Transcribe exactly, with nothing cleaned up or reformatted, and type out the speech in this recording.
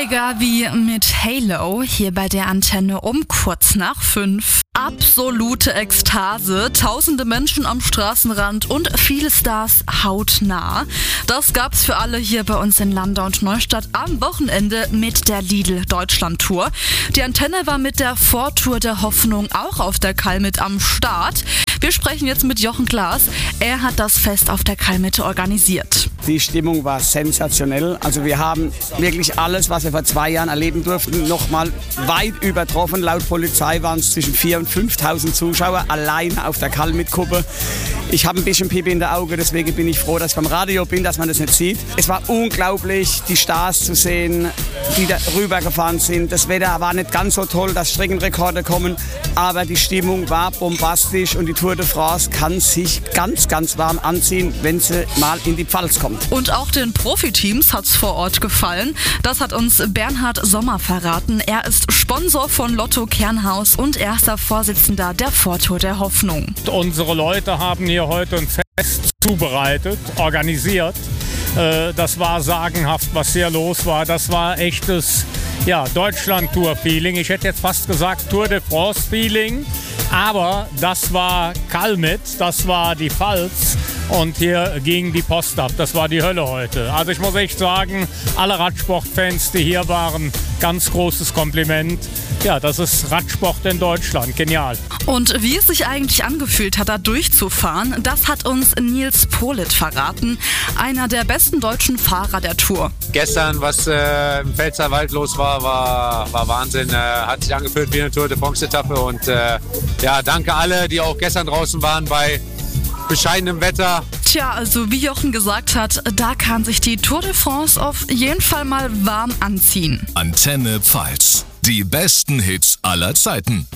Roy Gavi mit Halo hier bei der Antenne um kurz nach fünf. Absolute Ekstase, tausende Menschen am Straßenrand und viele Stars hautnah. Das gab's für alle hier bei uns in Landau und Neustadt am Wochenende mit der Lidl Deutschland Tour. Die Antenne war mit der Vortour der Hoffnung auch auf der Kalmit am Start. Wir sprechen jetzt mit Jochen Klaas. Er hat das Fest auf der Kalmit organisiert. Die Stimmung war sensationell. Also wir haben wirklich alles, was wir vor zwei Jahren erleben durften, nochmal weit übertroffen. Laut Polizei waren es zwischen viertausend und fünftausend Zuschauer allein auf der Kalmit-Kuppe. Ich habe ein bisschen Pipi in der Auge, deswegen bin ich froh, dass ich beim Radio bin, dass man das nicht sieht. Es war unglaublich, die Stars zu sehen, die da rübergefahren sind. Das Wetter war nicht ganz so toll, dass Streckenrekorde kommen, aber die Stimmung war bombastisch und die Tour de France kann sich ganz, ganz warm anziehen, wenn sie mal in die Pfalz kommt. Und auch den Profiteams hat's vor Ort gefallen. Das hat uns Bernhard Sommer verraten. Er ist Sponsor von Lotto Kernhaus und erster Vorsitzender der Vortour der Hoffnung. Unsere Leute haben hier heute ein Fest zubereitet, organisiert. Das war sagenhaft, was hier los war. Das war echtes ja, Deutschland-Tour-Feeling. Ich hätte jetzt fast gesagt Tour de France-Feeling. Aber das war Kalmit, das war die Pfalz und hier ging die Post ab. Das war die Hölle heute. Also ich muss echt sagen, alle Radsportfans, die hier waren, ganz großes Kompliment. Ja, das ist Radsport in Deutschland. Genial. Und wie es sich eigentlich angefühlt hat, da durchzufahren, das hat uns Nils Polit verraten, einer der besten deutschen Fahrer der Tour. Gestern, was äh, im Pfälzerwald los war, war, war Wahnsinn. Äh, hat sich angefühlt wie eine Tour de France-Etappe. Und äh, ja, danke alle, die auch gestern draußen waren bei bescheidenem Wetter. Tja, also wie Jochen gesagt hat, da kann sich die Tour de France auf jeden Fall mal warm anziehen. Antenne Pfalz. Die besten Hits aller Zeiten.